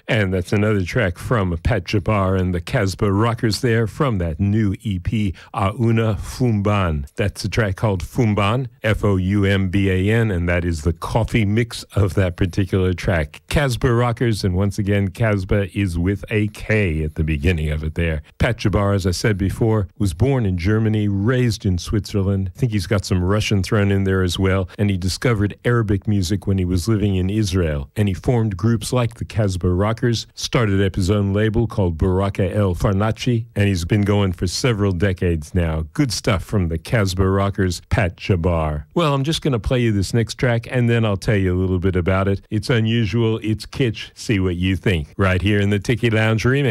And that's another track from Pat Jabbar and the Casbah Rockers there from that new EP, Auna Fumban. That's a track called Fumban, F-O-U-M-B-A-N, and that is the coffee mix of that particular track. Casbah Rockers, and once again, Casbah is with a K at the beginning of it there. Pat Jabbar, as I said before, was born in Germany, raised in Switzerland. I think he's got some Russian thrown in there as well, and he discovered Arabic music when he was living in Israel, and he formed groups like the Casbah Rockers, started up his own label called Baraka El Farnaci, and he's been going for several decades now. Good stuff from the Casbah Rockers, Pat Jabbar. Well, I'm just going to play you this next track, and then I'll tell you a little bit about it. It's unusual, it's kitsch. See what you think right here in the Tiki Lounge remix.